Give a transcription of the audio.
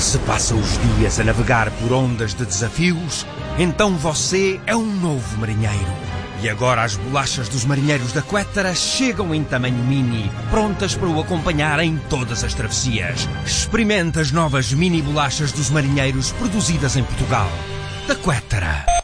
Se passa os dias a navegar por ondas de desafios, então você é um novo marinheiro. E agora as bolachas dos marinheiros da Quettara chegam em tamanho mini, prontas para o acompanhar em todas as travessias. Experimente as novas mini bolachas dos marinheiros produzidas em Portugal. Da Quettara.